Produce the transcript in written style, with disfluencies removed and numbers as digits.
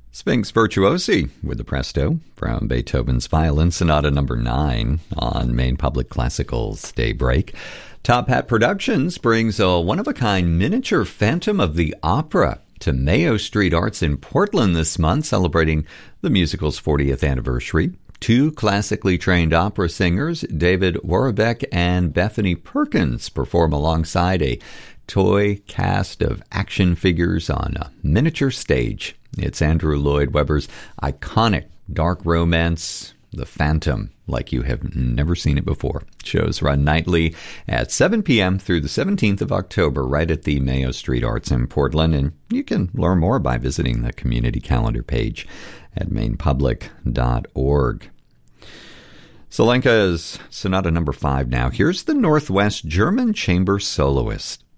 Sphinx Virtuosi with the Presto from Beethoven's Violin Sonata No. 9 on Maine Public Classical's Daybreak. Top Hat Productions brings a one-of-a-kind miniature Phantom of the Opera to Mayo Street Arts in Portland this month, celebrating the musical's 40th anniversary. Two classically trained opera singers, David Warbeck and Bethany Perkins, perform alongside a toy cast of action figures on a miniature stage. It's Andrew Lloyd Webber's iconic dark romance, The Phantom, like you have never seen it before. Shows run nightly at 7 p.m. through the 17th of October, right at the Mayo Street Arts in Portland, and you can learn more by visiting the community calendar page at mainepublic.org. Zelenka's Sonata No. 5 now. Here's the Northwest German Chamber Soloist.